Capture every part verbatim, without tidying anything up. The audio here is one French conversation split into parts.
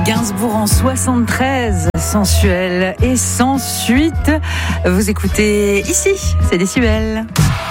Gainsbourg en soixante-treize, sensuel et sans suite. Vous écoutez ici, c'est Décibel.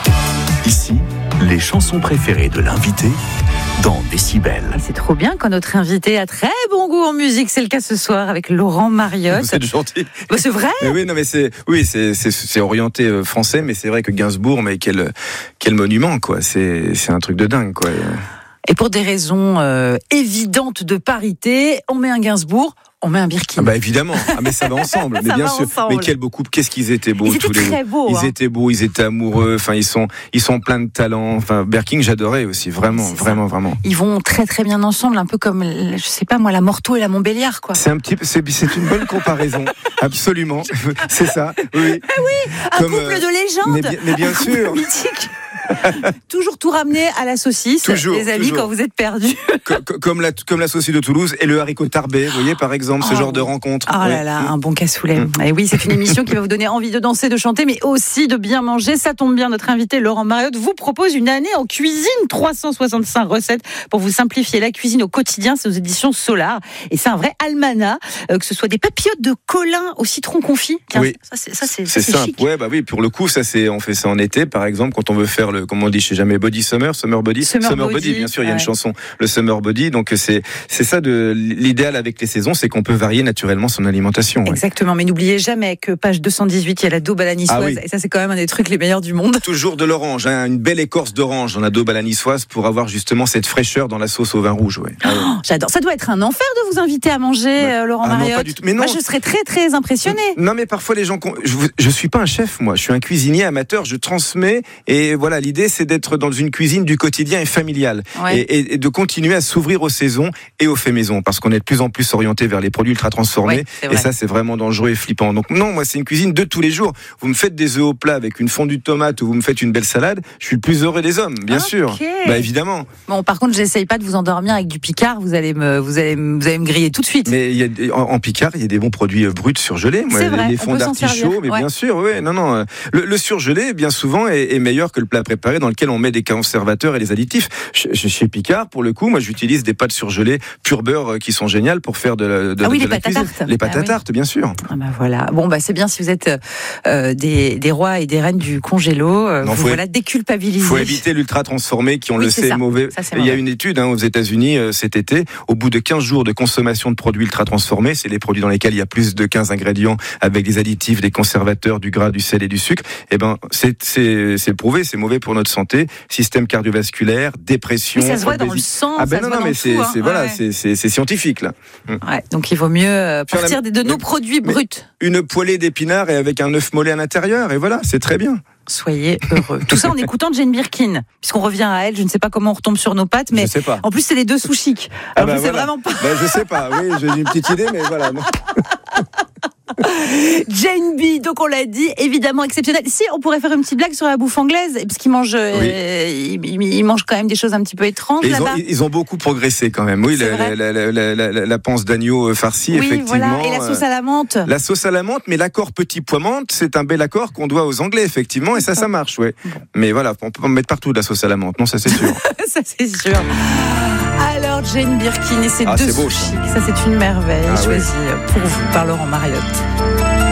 Ici, les chansons préférées de l'invité dans Décibel. Et c'est trop bien quand notre invité a très bon goût en musique. C'est le cas ce soir avec Laurent Mariotte. Vous êtes gentil. Bah, c'est vrai. Mais oui, non, mais c'est, oui, c'est, c'est, c'est orienté euh, français, mais c'est vrai que Gainsbourg, mais quel, quel monument, quoi. C'est, c'est un truc de dingue, quoi. Et pour des raisons euh, évidentes de parité, on met un Gainsbourg, on met un Birkin. Ah bah évidemment, ah mais ça va ensemble, mais Ça bien va sûr. ensemble. Mais quel beau couple, qu'est-ce qu'ils étaient beaux Ils étaient tous les très deux. beaux, Ils hein. étaient beaux, ils étaient amoureux. Enfin, ils sont, ils sont pleins de talent. Enfin, Birkin, j'adorais aussi, vraiment, C'est vraiment, ça. vraiment. Ils vont très très bien ensemble, un peu comme, je sais pas moi, la Morteau et la Montbéliard, quoi. C'est un petit, c'est, c'est une bonne comparaison, absolument. C'est ça, oui. Ah oui, un Comme, couple euh, de légende. mais bien- mais bien Un couple sûr. mythique. Toujours tout ramener à la saucisse, Toujours, les amis, toujours. quand vous êtes perdus. Co- co- Comme la, comme la saucisse de Toulouse et le haricot tarbé, vous voyez, par exemple, ce Oh. genre de rencontre. Oh Oui. là là, un bon cassoulet. Et oui, c'est une émission qui va vous donner envie de danser, de chanter, mais aussi de bien manger. Ça tombe bien, notre invité Laurent Mariotte vous propose une année en cuisine, trois cent soixante-cinq recettes pour vous simplifier la cuisine au quotidien. C'est aux éditions Solar. Et c'est un vrai almanach, euh, que ce soit des papillotes de colin au citron confit. Tiens, Oui. ça, c'est, ça, c'est, C'est ça, c'est simple, chic. ouais, bah oui, pour le coup, ça c'est, on fait ça en été, par exemple, quand on veut faire le, comme on dit chez jamais, body summer, summer body, Summer body, bien sûr, il y a ouais. une chanson, le summer body, donc c'est, c'est ça de, l'idéal avec les saisons, c'est qu'on peut varier naturellement son alimentation. Ouais. Exactement, mais n'oubliez jamais que page deux cent dix-huit, il y a la daube à la niçoise, Ah oui. et ça c'est quand même un des trucs les meilleurs du monde. Toujours de l'orange, hein, une belle écorce d'orange dans la daube à la niçoise pour avoir justement cette fraîcheur dans la sauce au vin rouge, ouais. Ah ouais. Oh, j'adore. Ça doit être un enfer de vous inviter à manger, Bah, euh, Laurent ah non, Mariotte. pas du tout. Mais non. Moi, je serais très très impressionnée. Non, mais parfois les gens, con- je, je suis pas un chef, moi, je suis un cuisinier amateur, je transmets, et voilà, l'idée c'est d'être dans une cuisine du quotidien et familiale, Ouais. et, et- et de continuer à s'ouvrir aux saisons et aux faits maison, parce qu'on est de plus en plus orienté vers les produits ultra transformés, Ouais, c'est et vrai. ça c'est vraiment dangereux et flippant. Donc non, moi c'est une cuisine de tous les jours. Vous me faites des œufs au plat avec une fondue de tomate ou vous me faites une belle salade, je suis le plus heureux des hommes, bien Ok. sûr. Bah évidemment. Bon, par contre, j'essaye pas de vous endormir avec du Picard. Vous allez me, vous allez, me- vous allez me griller tout de suite. Mais il y a, des- en, en Picard, il y a des bons produits euh, bruts surgelés. Moi, C'est vrai, les on fonds peut s'en d'artichaut, servir, mais ouais. bien sûr, oui. Non, non. euh, Le, le surgelé, bien souvent, est, est meilleur que le plat préparé dans lequel on met des conservateurs et des additifs. Chez, chez Picard, pour le coup, moi, j'utilise des pâtes surgelées pur beurre euh, qui sont géniales pour faire de la, de, Ah oui, de les la pâtes à cuisine. tarte. Les pâtes Ah à oui. tarte, bien sûr. Ah bah voilà. Bon bah c'est bien si vous êtes euh, des, des rois et des reines du congélo. Euh, Non, vous faut- voilà déculpabilisés. Il faut éviter l'ultra transformé qui, on Oui, le c'est sait, ça. est mauvais. Ça, c'est Et il y a mauvais. une étude hein, aux États-Unis euh, cet été. Au bout de quinze jours de consommation de produits ultra transformés, c'est les produits dans lesquels il y a plus de quinze ingrédients avec des additifs, des conservateurs, du gras, du sel et du sucre. Eh ben, c'est, c'est, c'est prouvé, c'est mauvais pour notre santé, système cardiovasculaire, dépression. Mais ça se voit dans le obésité. sang. Ah ben ça non, se voit non, dans mais tout, c'est, hein. c'est voilà, Ouais. c'est, c'est, c'est scientifique là. Ouais, donc il vaut mieux euh, Faire la- partir de, de nos mais- produits mais- bruts. Une poêlée d'épinards et avec un œuf mollet à l'intérieur, et voilà, c'est très bien. Soyez heureux. Tout ça en écoutant Jane Birkin, puisqu'on revient à elle. Je ne sais pas comment on retombe sur nos pattes, mais Je sais pas. en plus c'est les deux sous chics. Ah Alors bah je sais voilà. vraiment pas. Ben, je sais pas, oui, j'ai une petite idée, mais voilà. non. Jane B, donc on l'a dit, évidemment exceptionnel. Si, on pourrait faire une petite blague sur la bouffe anglaise, parce qu'ils mangent, euh, ils, ils mangent quand même des choses un petit peu étranges Et ils, ont, là-bas. ils ont beaucoup progressé quand même. Oui, C'est la, vrai. la, la, la, la, la, la panse d'agneau farcie, Oui, effectivement. voilà, et la sauce à la menthe. La sauce à la menthe, mais l'accord petit pois menthe, c'est un bel accord qu'on doit aux Anglais, effectivement, et ça, ça marche, ouais. Mais voilà, on peut en mettre partout de la sauce à la menthe, non, ça c'est sûr. Ça c'est sûr. Alors Jane Birkin et ses Ah, deux c'est beau, sous chics, ça c'est une merveille, Ah, choisie pour vous par Laurent Mariotte.